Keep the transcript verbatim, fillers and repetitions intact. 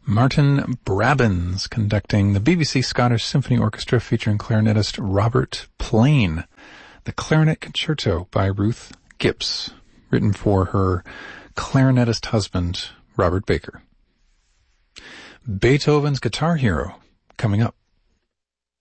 Martin Brabbins conducting the B B C Scottish Symphony Orchestra featuring clarinetist Robert Plain. The Clarinet Concerto by Ruth Gibbs, written for her clarinetist husband, Robert Baker. Beethoven's Guitar Hero, coming up.